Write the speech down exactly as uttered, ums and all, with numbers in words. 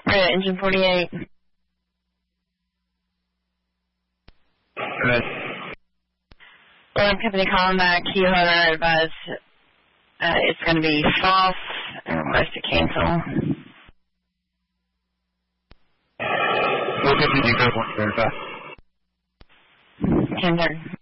Right, engine forty-eight. Good. Well, company calling back. Key holder advised uh, it's going to be false and request to cancel. We'll continue. Go one, verify. ten thirty.